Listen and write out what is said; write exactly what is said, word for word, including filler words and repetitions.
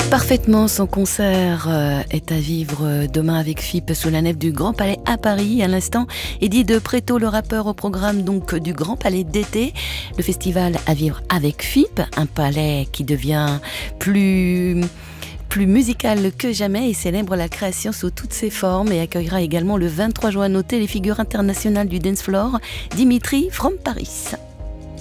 Parfaitement, son concert euh, est à vivre euh, demain avec F I P sous la nef du Grand Palais à Paris. À l'instant, Eddie de Pretto, le rappeur, au programme donc du Grand Palais d'été. Le festival à vivre avec F I P, un palais qui devient plus... plus musical que jamais et célèbre la création sous toutes ses formes et accueillera également le vingt-trois juin à noter les figures internationales du dance floor, Dimitri from Paris.